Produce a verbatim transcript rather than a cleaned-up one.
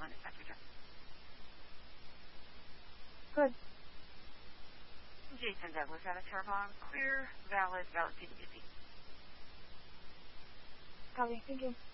on Inspector Jones. Good. Jason Douglas out of Terrebonne. Clear, valid, valid P W C. Copy. Thank you.